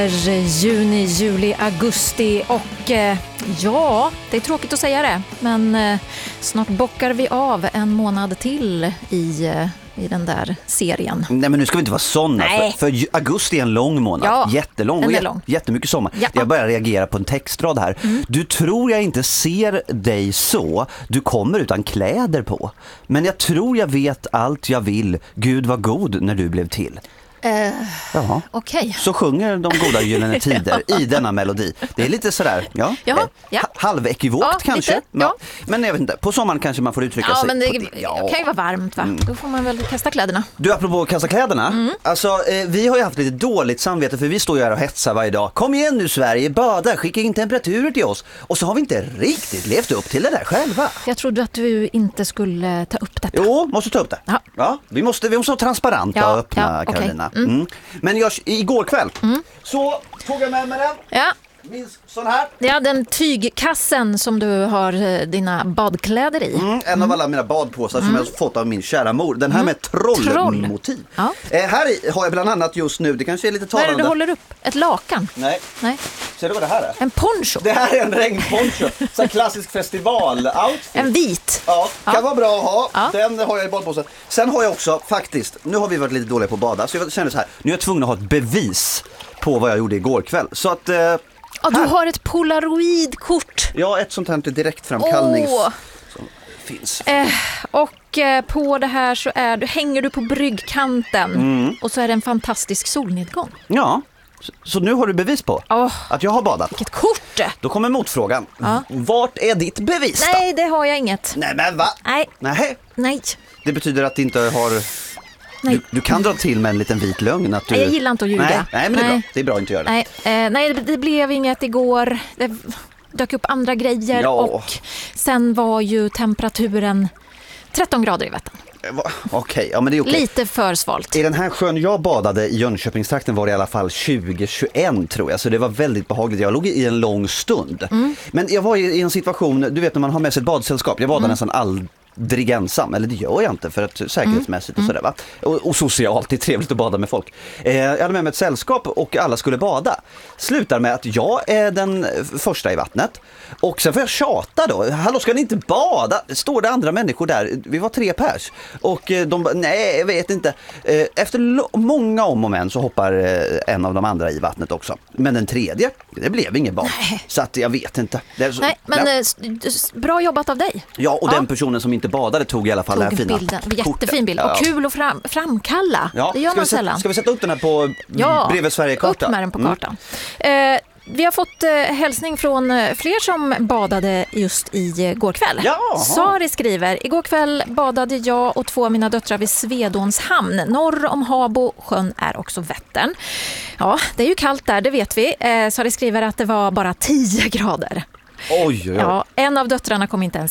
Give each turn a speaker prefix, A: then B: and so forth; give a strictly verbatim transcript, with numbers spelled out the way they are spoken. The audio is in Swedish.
A: Juni, juli, augusti och eh, ja, det är tråkigt att säga det, men eh, snart bockar vi av en månad till i, eh, i den där serien.
B: Nej, men nu ska vi inte vara sådana, för, för augusti är en lång månad,
A: ja,
B: jättelång och jät- lång. jättemycket sommar. Ja. Jag börjar reagera på en textrad här. Mm. Du tror jag inte ser dig så, du kommer utan kläder på. Men jag tror jag vet allt jag vill, Gud var god när du blev till.
A: Uh, Okej. Okay.
B: Så sjunger de goda gyllene tider i denna melodi. Det är lite sådär, ja,
A: Jaha, ja.
B: halvekivokt
A: ja,
B: kanske.
A: Lite, ja.
B: Men jag vet inte, på sommaren kanske man får uttrycka
A: ja,
B: sig.
A: Men det,
B: på det. Ja,
A: men det kan ju vara varmt, va? Mm. Då får man väl kasta kläderna.
B: Du, apropå kasta kläderna.
A: Mm.
B: Alltså, eh, vi har ju haft lite dåligt samvete, för vi står ju här och hetsar varje dag. Kom igen nu Sverige, bada, skicka in temperaturer till oss. Och så har vi inte riktigt levt upp till det där själva.
A: Jag trodde att du inte skulle ta upp detta.
B: Jo, måste ta upp det.
A: Ja.
B: Ja, vi måste, vi måste vara transparenta
A: ja,
B: och öppna,
A: ja, okay.
B: Karolina.
A: Mm.
B: Mm. Men jag, igår kväll
A: mm.
B: så tog jag med mig den.
A: Ja.
B: Minns sån här.
A: Ja, den tygkassen som du har dina badkläder i.
B: Mm, en
A: mm.
B: av alla mina badpåsar mm. som jag har fått av min kära mor. Den här
A: mm.
B: med trollmotiv.
A: Troll. Ja.
B: Eh, här i har jag bland annat just nu, det kanske är lite talande.
A: Vad är det du håller upp? Ett lakan?
B: Nej.
A: Nej.
B: Ser du vad det här är?
A: En poncho.
B: Det här är en regnponcho. Så en klassisk festival-outfit.
A: En vit.
B: Ja, kan ja. vara bra att ha.
A: Ja.
B: Den har jag i badpåsen. Sen har jag också faktiskt, nu har vi varit lite dåliga på att bada, så jag känner så här, nu är jag tvungen att ha ett bevis på vad jag gjorde igår kväll. Så att... Eh,
A: ja, du har ett polaroidkort.
B: Ja, ett sånt här direktframkallnings...
A: Oh.
B: som finns.
A: Eh, och eh, på det här så är du, hänger du på bryggkanten
B: mm.
A: och så är det en fantastisk solnedgång.
B: Ja, så, så nu har du bevis på
A: oh.
B: att jag har badat.
A: Vilket kort!
B: Då kommer motfrågan.
A: Ja.
B: Vart är ditt bevis då?
A: Nej, det har jag inget.
B: Nej, men va?
A: Nej.
B: Nej.
A: Nej.
B: Det betyder att det inte har... Du, du kan dra till med en liten vit lögn att du...
A: Nej, jag gillar inte att ljuga.
B: Nej, nej men det är
A: nej.
B: bra. Det är bra att inte göra det.
A: Nej, eh, nej det, det blev inget igår. Det dök upp andra grejer.
B: Ja.
A: Och sen var ju temperaturen tretton grader i Vättern.
B: Okej, okay, ja men det är okej. Okay.
A: Lite för svalt.
B: I den här sjön jag badade i Jönköpingstrakten var det i alla fall tjugo tjugoett tror jag. Så det var väldigt behagligt. Jag låg i en lång stund. Mm. Men jag var i en situation, du vet när man har med sig ett badsällskap. Jag badade mm. nästan all... aldrig ensam, eller det gör jag inte för att säkerhetsmässigt
A: mm.
B: och sådär va. Och, och socialt, det är trevligt att bada med folk. Eh, jag hade med mig ett sällskap och alla skulle bada. Slutar med att jag är den första i vattnet. Och sen får jag tjata då. Hallå, ska ni inte bada? Står det andra människor där? Vi var tre pers. Och de bara, nej, jag vet inte. Eh, efter lo- många om och men så hoppar eh, en av de andra i vattnet också. Men den tredje, det blev ingen bad. Nej. Så att jag vet inte. Det är så,
A: nej, men
B: ja.
A: eh, bra jobbat av dig.
B: Ja, och ja. den personen som inte badade tog i alla fall
A: tog
B: den här fina
A: bilden. Jättefin
B: korten.
A: bild. Och kul att fram, framkalla.
B: Ja.
A: Det gör
B: ska
A: man
B: vi sätta,
A: sällan.
B: Ska vi sätta upp den här på
A: ja,
B: bredvid Sverige-kartan?
A: Upp med den på kartan. Mm. Eh, vi har fått eh, hälsning från eh, fler som badade just i eh, går kväll.
B: Jaha.
A: Sari skriver, igår kväll badade jag och två av mina döttrar vid Svedåns hamn. Norr om Habo, sjön är också Vättern. Ja, det är ju kallt där, det vet vi. Eh, Sari skriver att det var bara tio grader.
B: Oj, oj, oj.
A: Ja, en av döttrarna kom inte ens